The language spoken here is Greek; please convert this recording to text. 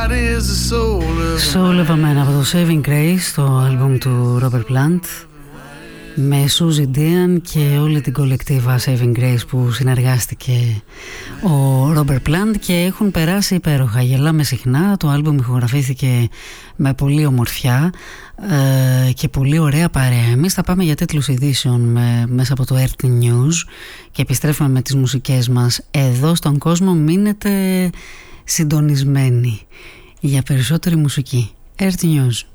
Soul of a Man από το Saving Grace, το άλμπουμ του Robert Plant, με Suzy Dian και όλη την κολεκτίβα Saving Grace που συνεργάστηκε ο Robert Plant και έχουν περάσει υπέροχα. Γελάμε συχνά, το άλμπουμ ηχογραφήθηκε με πολύ ομορφιά και πολύ ωραία παρέα. Εμείς θα πάμε για τίτλους ειδήσεων μέσα από το RT News και επιστρέφουμε με τις μουσικές μας. Εδώ στον κόσμο μείνετε συντονισμένοι για περισσότερη μουσική. RT News.